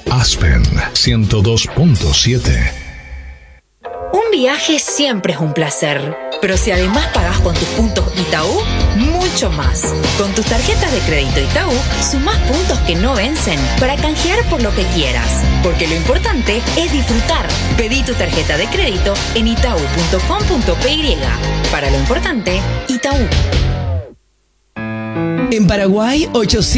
Aspen 102.7. Un viaje siempre es un placer, pero si además pagás con tus puntos Itaú, mucho más. Con tus tarjetas de crédito Itaú, sumás puntos que no vencen para canjear por lo que quieras, porque lo importante es disfrutar. Pedí tu tarjeta de crédito en itaú.com.py. Para lo importante, Itaú. En Paraguay, 800